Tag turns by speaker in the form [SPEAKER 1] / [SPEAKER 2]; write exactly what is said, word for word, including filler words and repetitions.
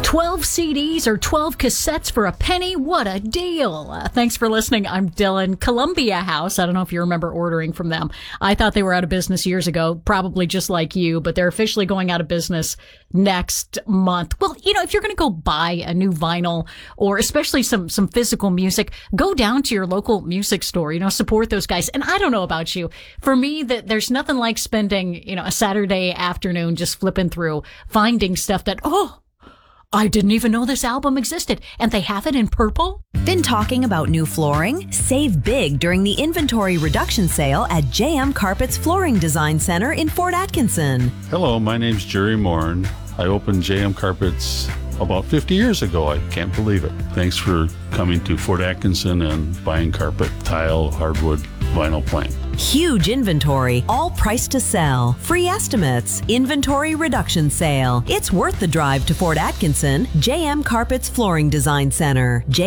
[SPEAKER 1] twelve C Ds or twelve cassettes for a penny? What a deal. Uh, thanks for listening. I'm Dylan. Columbia House. I don't know if you remember ordering from them. I thought they were out of business years ago, probably just like you, but they're officially going out of business next month. Well, you know, if you're going to go buy a new vinyl or especially some, some physical music, go down to your local music store, you know, support those guys. And I don't know about you. For me, that there's nothing like spending, you know, a Saturday afternoon just flipping through, finding stuff that, oh, I didn't even know this album existed, and they have it in purple?
[SPEAKER 2] Been talking about new flooring? Save big during the inventory reduction sale at J M Carpet's Flooring Design Center in Fort Atkinson.
[SPEAKER 3] Hello, my name's Jerry Morin. I opened J M Carpets about fifty years ago. I can't believe it. Thanks for coming to Fort Atkinson and buying carpet, tile, hardwood, vinyl plank.
[SPEAKER 2] Huge inventory, all priced to sell. Free estimates, inventory reduction sale. It's worth the drive to Fort Atkinson. J M Carpet's Flooring Design Center.